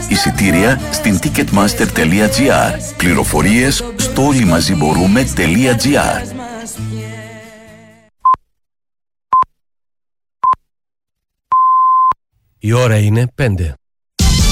Εισιτήρια στην ticketmaster.gr. Πληροφορίες στο όλοιμαζιμπορούμε.gr. Η ώρα είναι 5.